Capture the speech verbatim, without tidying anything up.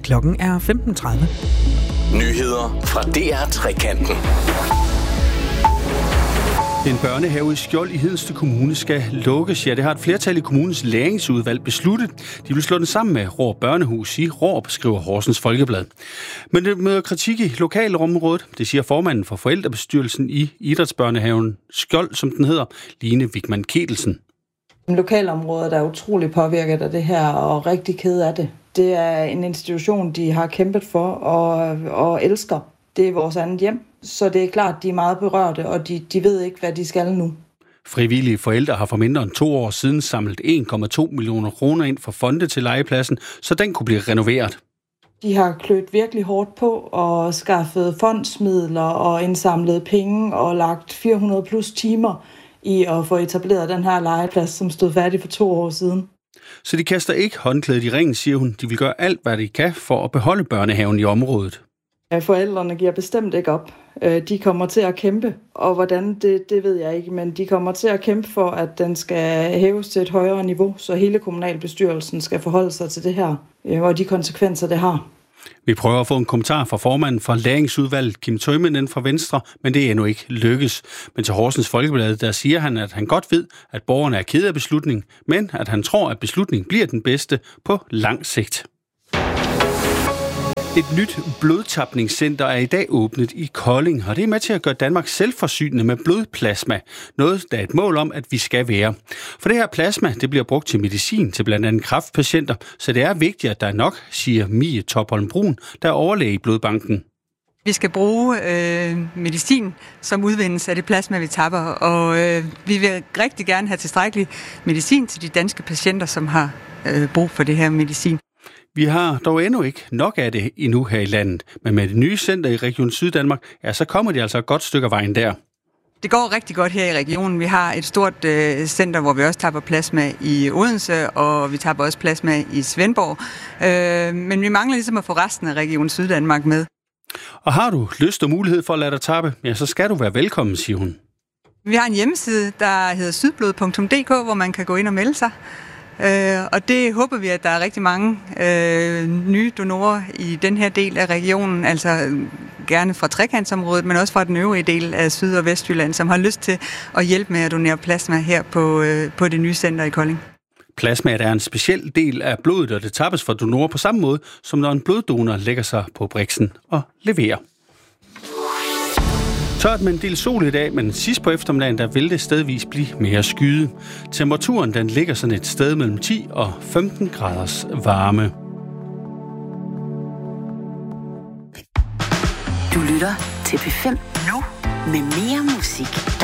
Klokken er femten tredive. Nyheder fra D R Trekanten. En børnehave i Skjold i Hedensted Kommune skal lukkes. Ja, det har et flertal i kommunens læringsudvalg besluttet. De vil slå den sammen med Råb Børnehus i Råb, skriver Horsens Folkeblad. Men det møder kritik i lokalområdet. Det siger formanden for forældrebestyrelsen i Idrætsbørnehaven Skjold, som den hedder, Line Wigman Ketelsen. Lokalområdet er utrolig påvirket af det her og rigtig ked af det. Det er en institution, de har kæmpet for og, og elsker. Det er vores andet hjem, så det er klart, de er meget berørte, og de, de ved ikke, hvad de skal nu. Frivillige forældre har for mindre end to år siden samlet en komma to millioner kroner ind for fonde til legepladsen, så den kunne blive renoveret. De har klødt virkelig hårdt på og skaffet fondsmidler og indsamlet penge og lagt fire hundrede plus timer i at få etableret den her legeplads, som stod færdig for to år siden. Så de kaster ikke håndklædet i ringen, siger hun. De vil gøre alt, hvad de kan for at beholde børnehaven i området. Forældrene giver bestemt ikke op. De kommer til at kæmpe, og hvordan, det, det ved jeg ikke, men de kommer til at kæmpe for, at den skal hæves til et højere niveau, så hele kommunalbestyrelsen skal forholde sig til det her, og de konsekvenser, det har. Vi prøver at få en kommentar fra formanden for læringsudvalget, Kim Tøjmanden fra Venstre, men det er endnu ikke lykkes. Men til Horsens Folkeblad, der siger han, at han godt ved, at borgerne er ked af beslutningen, men at han tror, at beslutningen bliver den bedste på lang sigt. Et nyt blodtapningscenter er i dag åbnet i Kolding, og det er med til at gøre Danmark selvforsynende med blodplasma. Noget, der er et mål om, at vi skal være. For det her plasma, det bliver brugt til medicin til blandt andet kræftpatienter, så det er vigtigt, at der er nok, siger Mie Topholm Brun, der er overlæge i Blodbanken. Vi skal bruge øh, medicin, som udvindes af det plasma, vi tapper, og øh, vi vil rigtig gerne have tilstrækkelig medicin til de danske patienter, som har øh, brug for det her medicin. Vi har dog endnu ikke nok af det endnu her i landet, men med det nye center i Region Syddanmark, ja, så kommer de altså et godt stykke af vejen der. Det går rigtig godt her i regionen. Vi har et stort øh, center, hvor vi også tapper plasma i Odense, og vi tapper også plasma i Svendborg. Øh, men vi mangler ligesom at få resten af Region Syddanmark med. Og har du lyst og mulighed for at lade dig tappe, ja, så skal du være velkommen, siger hun. Vi har en hjemmeside, der hedder sydblod punktum d k, hvor man kan gå ind og melde sig. Øh, og det håber vi, at der er rigtig mange øh, nye donorer i den her del af regionen, altså gerne fra trekantsområdet, men også fra den øvrige del af Syd- og Vestjylland, som har lyst til at hjælpe med at donere plasma her på, øh, på det nye center i Kolding. Plasmaet er en speciel del af blodet, og det tappes fra donorer på samme måde, som når en bloddonor lægger sig på briksen og leverer. Tørt med en del sol i dag, men sidst på eftermiddagen, der vil det stedvis blive mere skyet. Temperaturen, den ligger sådan et sted mellem ti og femten graders varme. Du lytter til P fem nu med mere musik.